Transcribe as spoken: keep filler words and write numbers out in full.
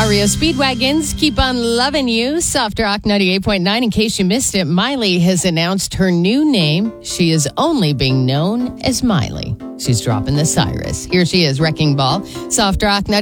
R E O Speedwagons, keep on loving you. Soft Rock ninety-eight point nine. In case you missed it, Miley has announced her new name. She is only being known as Miley. She's dropping the Cyrus. Here she is, Wrecking Ball. Soft Rock ninety-eight.